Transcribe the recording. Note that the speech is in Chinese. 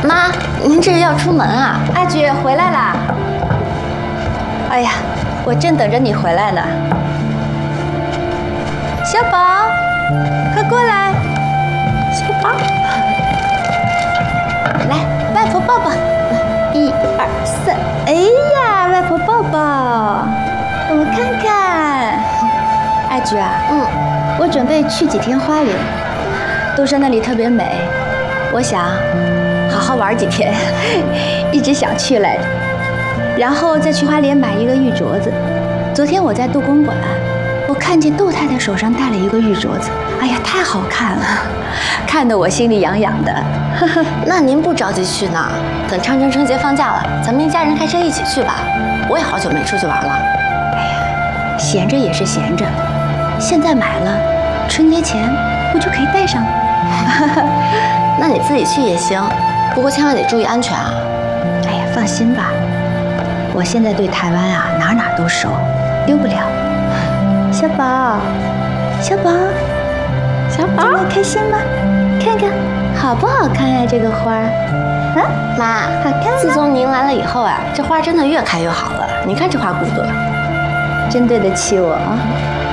妈，您这是要出门啊？ 阿菊回来啦！哎呀，我正等着你回来呢。小宝，快过来！小宝，来，外婆抱抱。1、2、3，哎呀，外婆抱抱。我看看，阿菊啊，我准备去几天花莲，都说那里特别美，我想好好玩几天，一直想去来着。然后再去花莲买一个玉镯子。昨天我在杜公馆，我看见杜太太手上戴了一个玉镯子，哎呀，太好看了，看得我心里痒痒的。 那您不着急去呢？等长城春节放假了，咱们一家人开车一起去吧。我也好久没出去玩了。 哎呀，闲着也是闲着，现在买了，春节前不就可以戴上了？ 那你自己去也行，不过千万得注意安全啊。 哎呀，放心吧，我现在对台湾啊哪哪都熟，丢不了。小宝，小宝，小宝，今天开心吗？看看好不好看呀？这个花儿，啊， 妈， 好看吗？ 自从您来了以后啊，这花真的越开越好了。你看这花骨朵， 真对得起我啊。